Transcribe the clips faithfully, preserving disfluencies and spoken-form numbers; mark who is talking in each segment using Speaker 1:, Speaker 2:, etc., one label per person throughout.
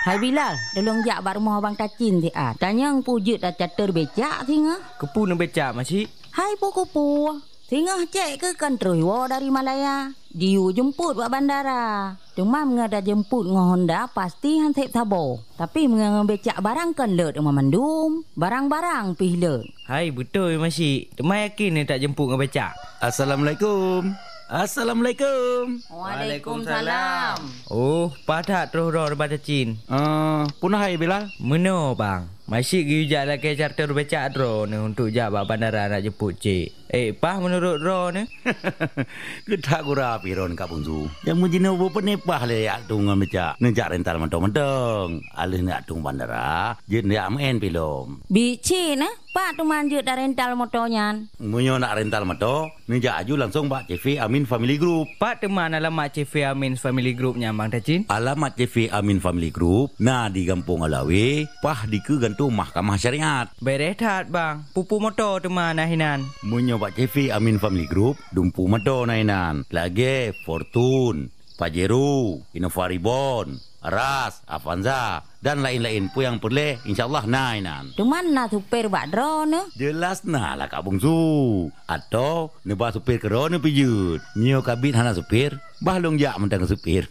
Speaker 1: Hai Bilal, tolong jak bak rumah abang Tacin ti ah. Tanya ang pujut dah catur becak singa.
Speaker 2: Kepu nak becak masih?
Speaker 1: Hai puku-pu. Singa cek ke kan terus dari Malaya. Diu jemput buat bandara. Cuma mengada jemput ngah Honda pasti hansip sabo. Tapi mengada becak barang kan let rumah mandum. Barang-barang pih let.
Speaker 2: Hai betul masih. Temai yakin ni tak jemput ngah becak.
Speaker 3: Assalamualaikum. Assalamualaikum.
Speaker 1: Waalaikumsalam.
Speaker 2: Oh, padat terus roh daripada Cin.
Speaker 3: Uh, punah hai Bilal.
Speaker 2: Meno bang. Masih gi ujak lagi charter becak dro ni untuk jak bak bandara nak jemput cik. Eh, pah menurut ro ni?
Speaker 3: Kita gura piron Kak Bunzu. Yang mujina bo penepah le yak tung becak. Nejak rental mentong-mentong. Alih nak tung bandara, je nak main pilom.
Speaker 1: Bici nah, pak tu manjut dah rental motornya.
Speaker 3: Munyo nak rental motor, nejak aju langsung Pak C V Amin Family Group.
Speaker 2: Pak teman alamat C V Amin Family Groupnya Bang Tacin.
Speaker 3: Alamat C V Amin Family Group, nah di Kampung Alawi, pah di ke gantung Mahkamah Syariat.
Speaker 2: Beres tat bang, pupu motor teman nahinan.
Speaker 3: Munyo Pak C V Amin Family Group, dumpu motor nahinan. Lagi Fortune, Pajero, Innova Reborn, Ras, Avanza dan lain-lain pun yang boleh insyaAllah nainan.
Speaker 1: Cuman nak supir bak drone ne?
Speaker 3: Jelas nah lah Kak Bungsu. Atau nebah supir ke drone pijut. Nyo kabit hana supir, bahlong jak mentang supir.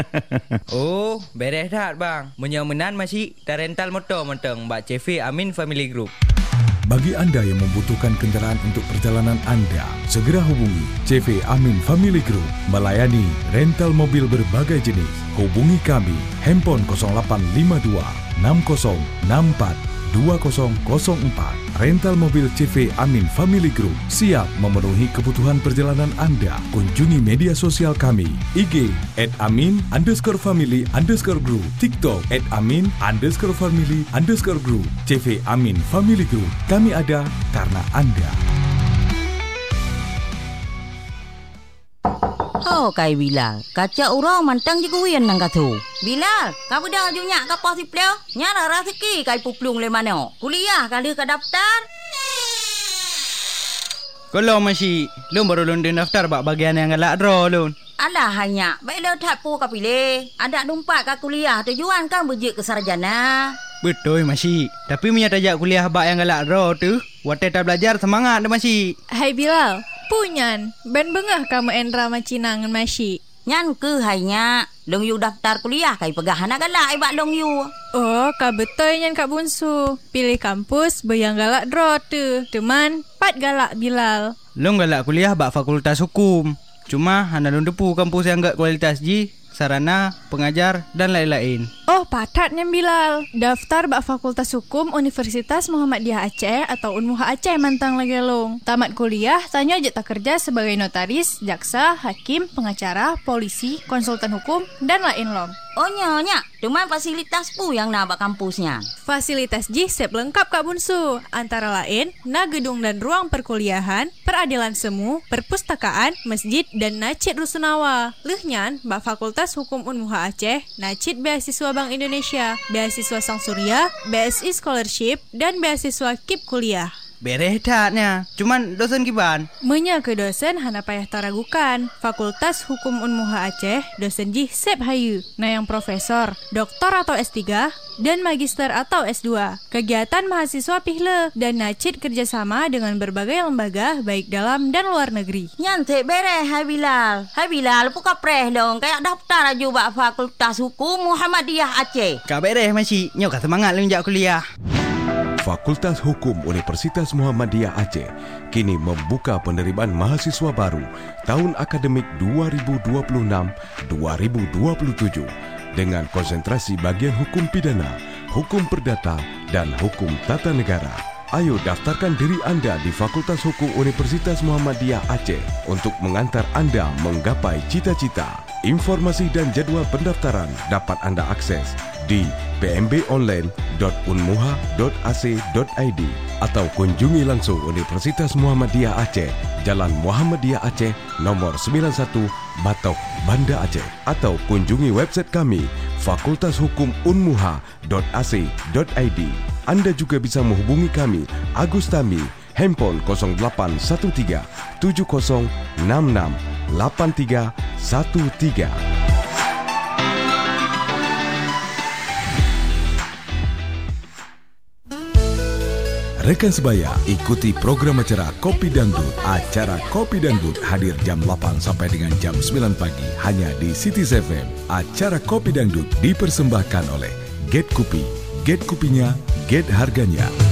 Speaker 2: Oh, beres dah bang. Menyomenan masih dah rental motor mentang Mbak C V Amin Family Group.
Speaker 4: Bagi anda yang membutuhkan kenderaan untuk perjalanan anda, segera hubungi C V Amin Family Group melayani rental mobil berbagai jenis. Hubungi kami handphone kosong lapan lima dua enam kosong enam empat dua kosong kosong empat. Rental mobil C V Amin Family Group siap memenuhi kebutuhan perjalanan anda. Kunjungi media sosial kami I G at amin underscore family underscore group, TikTok at amin underscore family underscore group. C V Amin Family Group, kami ada karena anda.
Speaker 1: Oh, kai Bilal. Kaca urang mantang je kuian nang katu. Bilal, kamu dah junyak ke pos sipleo? Nyara rezeki kai puplung le mana? Kuliah kali ke daftar?
Speaker 2: Kalau masih, lu baru London daftar bak bagian yang galak draw lu.
Speaker 1: Alah hanya, baiklah tak pu ka pilih. Ada numpak ka kuliah tujuan kan berjik ke sarjana.
Speaker 2: Betul masih. Tapi minyak tajak kuliah bak yang galak draw tu, waktu tak belajar semangat dah masih.
Speaker 5: Hai Bilal, punyan, ben bengah kamu endra macinangan masih.
Speaker 1: Nyan ke hanya, long yu daftar kuliah kai pegah anak galak ibak long yu.
Speaker 5: Oh, kak betul nyan Kak Bunsu. Pilih kampus bayang galak draw tu. Teman, pat galak Bilal.
Speaker 2: Long galak kuliah bak fakultas hukum. Cuma hana long depu kampus yang gak kualitas ji, sarana, pengajar dan lain-lain.
Speaker 5: Oh, patatnya Bilal. Daftar bak Fakultas Hukum Universitas Muhammadiyah Aceh atau Unmuha Aceh mantang lagi long. Tamat kuliah, tanya aja tak kerja sebagai notaris, jaksa, hakim, pengacara, polisi, konsultan hukum dan lain long.
Speaker 1: Oh nyonya, cuma fasilitas pu yang nak bak kampusnya.
Speaker 5: Fasilitas J S E P lengkap Kak Bunsu. Antara lain, na gedung dan ruang perkuliahan, peradilan semu, perpustakaan, masjid dan nacit rusunawa. Lehnyan, bak Fakultas Hukum Unmuha Aceh, nacit beasiswa Bank Indonesia, beasiswa Sang Surya, B S I Scholarship dan beasiswa K I P kuliah.
Speaker 2: Beres taknya. Cuman dosen kiban.
Speaker 5: Menya ke dosen hana payah taragukan. Fakultas Hukum Unmuha Aceh, dosen J S E P hayu. Nah yang profesor, doktor atau S tiga dan magister atau S dua. Kegiatan mahasiswa pihle dan nacit kerjasama dengan berbagai lembaga baik dalam dan luar negeri.
Speaker 1: Nyantik beres hai Bilal. Hai Bilal puka preh dong kayak daftar aja bak Fakultas Hukum Muhammadiyah Aceh.
Speaker 2: Kak beres masih. Nyok semangat lenjak kuliah.
Speaker 4: Fakultas Hukum Universitas Muhammadiyah Aceh kini membuka penerimaan mahasiswa baru tahun akademik dua ribu dua puluh enam dua ribu dua puluh tujuh dengan konsentrasi bagian hukum pidana, hukum perdata, dan hukum tata negara. Ayo daftarkan diri anda di Fakultas Hukum Universitas Muhammadiyah Aceh untuk mengantar anda menggapai cita-cita. Informasi dan jadwal pendaftaran dapat anda akses di p m b online dot unmuha dot a c dot i d atau kunjungi langsung Universitas Muhammadiyah Aceh, Jalan Muhammadiyah Aceh, nomor sembilan puluh satu, Batok, Banda Aceh, atau kunjungi website kami fakultas hukum unmuha dot a c dot i d. Anda juga bisa menghubungi kami, Agus Tami, handphone kosong delapan satu tiga tujuh kosong enam enam lapan tiga satu tiga. Rekan sebaya, ikuti program acara Kopi Dangdut. Acara Kopi Dangdut hadir jam delapan sampai dengan jam sembilan pagi hanya di City F M. Acara Kopi Dangdut dipersembahkan oleh Get Kopi. Get kopinya, get harganya.